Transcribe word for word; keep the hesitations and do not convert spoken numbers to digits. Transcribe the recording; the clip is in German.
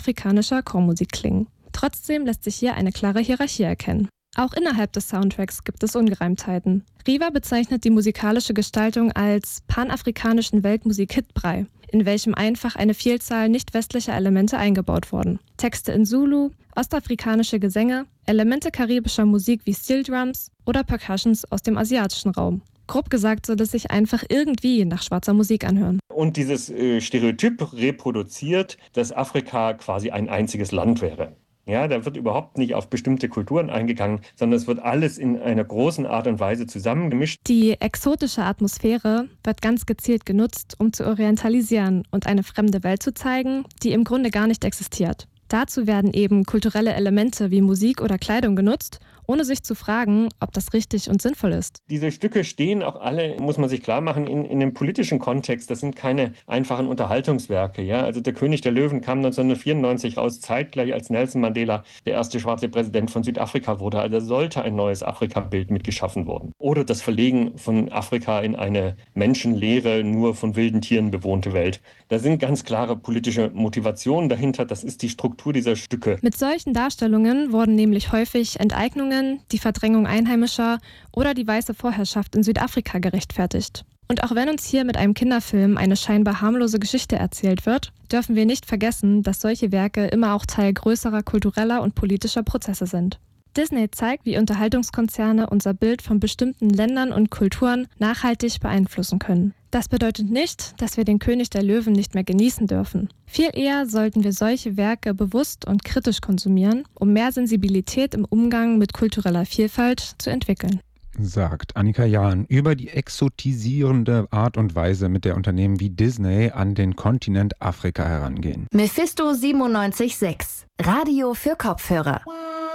afrikanischer Chormusik klingen. Trotzdem lässt sich hier eine klare Hierarchie erkennen. Auch innerhalb des Soundtracks gibt es Ungereimtheiten. Riva bezeichnet die musikalische Gestaltung als panafrikanischen Weltmusik-Hitbrei, in welchem einfach eine Vielzahl nicht westlicher Elemente eingebaut wurden. Texte in Zulu, ostafrikanische Gesänge, Elemente karibischer Musik wie Steel Drums oder Percussions aus dem asiatischen Raum. Grob gesagt soll es sich einfach irgendwie nach schwarzer Musik anhören. Und dieses äh, Stereotyp reproduziert, dass Afrika quasi ein einziges Land wäre. Ja, da wird überhaupt nicht auf bestimmte Kulturen eingegangen, sondern es wird alles in einer großen Art und Weise zusammengemischt. Die exotische Atmosphäre wird ganz gezielt genutzt, um zu orientalisieren und eine fremde Welt zu zeigen, die im Grunde gar nicht existiert. Dazu werden eben kulturelle Elemente wie Musik oder Kleidung genutzt, ohne sich zu fragen, ob das richtig und sinnvoll ist. Diese Stücke stehen auch alle, muss man sich klar machen, in, in einem politischen Kontext. Das sind keine einfachen Unterhaltungswerke. Ja? Also der König der Löwen kam neunzehnhundertvierundneunzig raus, zeitgleich als Nelson Mandela der erste schwarze Präsident von Südafrika wurde. Also sollte ein neues Afrika-Bild mitgeschaffen worden. Oder das Verlegen von Afrika in eine menschenleere, nur von wilden Tieren bewohnte Welt. Da sind ganz klare politische Motivationen dahinter. Das ist die Struktur dieser Stücke. Mit solchen Darstellungen wurden nämlich häufig Enteignungen, die Verdrängung Einheimischer oder die weiße Vorherrschaft in Südafrika gerechtfertigt. Und auch wenn uns hier mit einem Kinderfilm eine scheinbar harmlose Geschichte erzählt wird, dürfen wir nicht vergessen, dass solche Werke immer auch Teil größerer kultureller und politischer Prozesse sind. Disney zeigt, wie Unterhaltungskonzerne unser Bild von bestimmten Ländern und Kulturen nachhaltig beeinflussen können. Das bedeutet nicht, dass wir den König der Löwen nicht mehr genießen dürfen. Viel eher sollten wir solche Werke bewusst und kritisch konsumieren, um mehr Sensibilität im Umgang mit kultureller Vielfalt zu entwickeln. Sagt Annika Jahn über die exotisierende Art und Weise, mit der Unternehmen wie Disney an den Kontinent Afrika herangehen. Mephisto siebenundneunzig Komma sechs, Radio für Kopfhörer.